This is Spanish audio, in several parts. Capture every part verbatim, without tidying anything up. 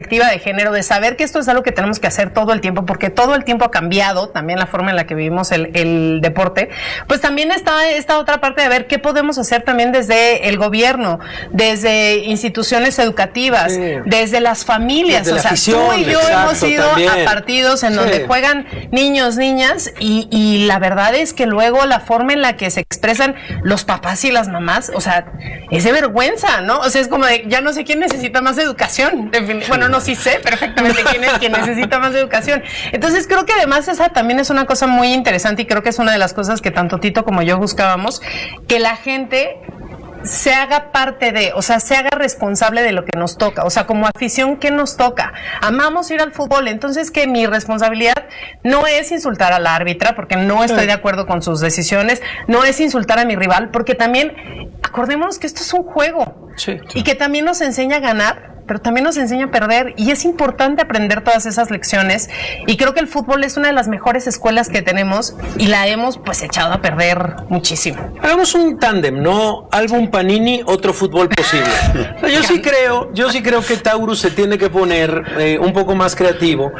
perspectiva de género, de saber que esto es algo que tenemos que hacer todo el tiempo, porque todo el tiempo ha cambiado también la forma en la que vivimos el, el deporte, pues también está esta otra parte de ver qué podemos hacer también desde el gobierno, desde instituciones educativas, sí. desde las familias. Desde o sea, afición, tú y yo exacto, hemos ido también. a partidos en sí. donde juegan niños, niñas, y, y la verdad es que luego la forma en la que se expresan los papás y las mamás, o sea, es de vergüenza, ¿no? O sea, es como de, ya no sé quién necesita más educación. Bueno, no, sí sé perfectamente quién es quien necesita más educación. Entonces creo que además esa también es una cosa muy interesante y creo que es una de las cosas que tanto Tito como yo buscábamos, que la gente se haga parte de, o sea, se haga responsable de lo que nos toca, o sea, como afición, ¿qué nos toca? Amamos ir al fútbol, entonces que mi responsabilidad no es insultar a la árbitra, porque no estoy de acuerdo con sus decisiones, no es insultar a mi rival, porque también, acordémonos que esto es un juego, sí, y que también nos enseña a ganar, pero también nos enseña a perder, y es importante aprender todas esas lecciones, y creo que el fútbol es una de las mejores escuelas que tenemos, y la hemos pues echado a perder muchísimo. Hagamos un tándem, ¿no? Álbum Panini, otro fútbol posible. Yo sí creo, yo sí creo que Taurus se tiene que poner eh, un poco más creativo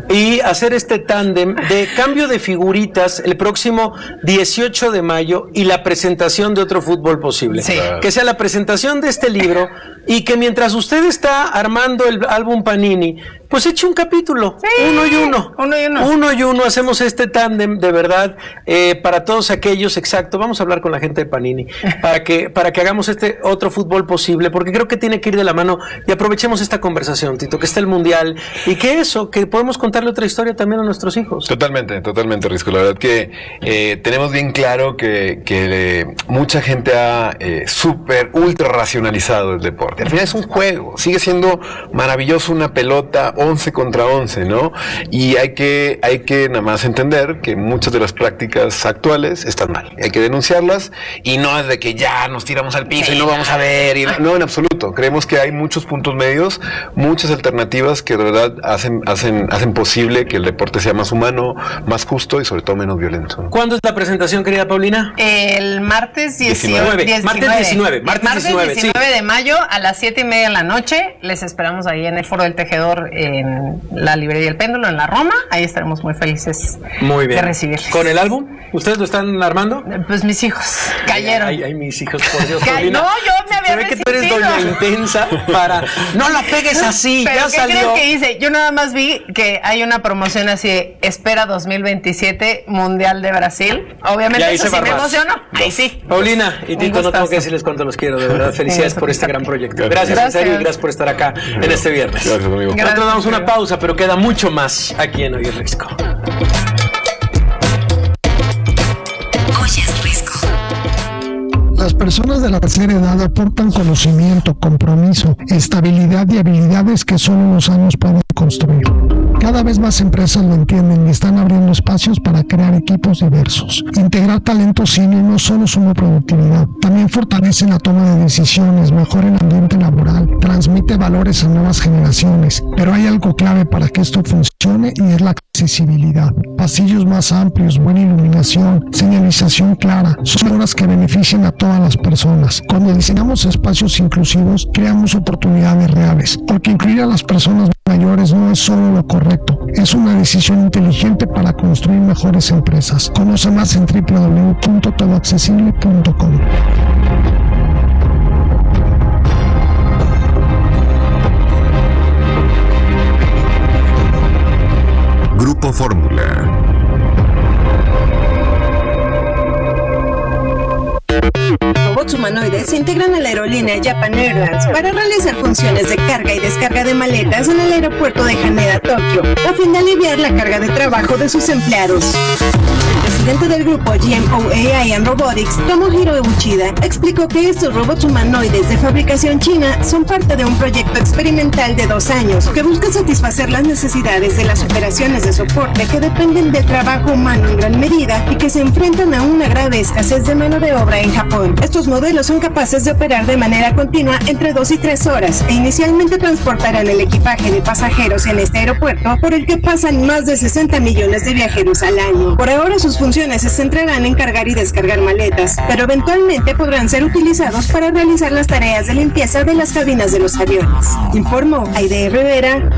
y hacer este tándem de cambio de figuritas el próximo dieciocho de mayo y la presentación de otro fútbol posible. Sí. Que sea la presentación de este libro y que mientras usted está armando el álbum Panini, pues eche un capítulo, sí, uno y uno, uno y uno, uno y uno, hacemos este tándem de verdad eh, para todos aquellos, exacto, vamos a hablar con la gente de Panini, para que, para que hagamos este otro fútbol posible, porque creo que tiene que ir de la mano y aprovechemos esta conversación, Tito, que está el Mundial, y que eso, que podemos contarle otra historia también a nuestros hijos. Totalmente, totalmente, Risco, la verdad que eh, tenemos bien claro que, que eh, mucha gente ha eh, súper, ultra racionalizado el deporte, al final es un juego, sigue siendo maravilloso una pelota, once contra once, ¿no? Y hay que, hay que nada más entender que muchas de las prácticas actuales están mal. Hay que denunciarlas y no es de que ya nos tiramos al piso y no vamos a ver. Y no, en absoluto. Creemos que hay muchos puntos medios, muchas alternativas que de verdad hacen, hacen, hacen posible que el deporte sea más humano, más justo y sobre todo menos violento, ¿no? ¿Cuándo es la presentación, querida Paulina? El martes diecinueve. diecinueve. Martes diecinueve. Martes, martes diecinueve, diecinueve sí. de mayo a las siete y media de la noche. Les esperamos ahí en el Foro del Tejedor, en la librería El Péndulo, en la Roma. Ahí estaremos muy felices muy bien. de recibirles. ¿Con el álbum? ¿Ustedes lo están armando? Pues mis hijos cayeron. Ay, ay, ay mis hijos, por Dios. Ca- no, yo me había Se ve que tú eres doña intensa para... No lo pegues así, ¿Pero ya qué salió. crees que hice? Yo nada más vi que hay una promoción así de espera dos mil veintisiete Mundial de Brasil. Obviamente eso sí me emocionó. Ahí sí. Paulina y Tito, no tengo que decirles cuánto los quiero, de verdad. Felicidades por este gran proyecto. Gracias, gracias, en serio, y gracias por estar acá en este viernes. Gracias, amigo. Nosotros damos una pausa, pero queda mucho más aquí en Hoy es Risco. Hoy es Risco. Las personas de la tercera edad aportan conocimiento, compromiso, estabilidad y habilidades que solo los años pueden construir. Cada vez más empresas lo entienden y están abriendo espacios para crear equipos diversos. Integrar talento senior no solo suma productividad, también fortalece la toma de decisiones, mejora el ambiente laboral, transmite valores a nuevas generaciones. Pero hay algo clave para que esto funcione y es la accesibilidad. Pasillos más amplios, buena iluminación, señalización clara, son mejoras que benefician a todas las personas. Cuando diseñamos espacios inclusivos, creamos oportunidades reales, porque incluir a las personas mayores no es solo lo correcto, es una decisión inteligente para construir mejores empresas. Conoce más en doble u doble u doble u punto todo accesible punto com. Grupo Fórmula. Robots humanoides se integran a la aerolínea Japan Airlines para realizar funciones de carga y descarga de maletas en el aeropuerto de Haneda, Tokio, a fin de aliviar la carga de trabajo de sus empleados. El presidente del grupo G M O A I and Robotics, Tomohiro Uchida, explicó que estos robots humanoides de fabricación china son parte de un proyecto experimental de dos años que busca satisfacer las necesidades de las operaciones de soporte que dependen del trabajo humano en gran medida y que se enfrentan a una grave escasez de mano de obra en Japón. Estos modelos son capaces de operar de manera continua entre dos y tres horas e inicialmente transportarán el equipaje de pasajeros en este aeropuerto por el que pasan más de sesenta millones de viajeros al año. Por ahora sus funciones se centrarán en cargar y descargar maletas, pero eventualmente podrán ser utilizados para realizar las tareas de limpieza de las cabinas de los aviones. Informó Aide Rivera.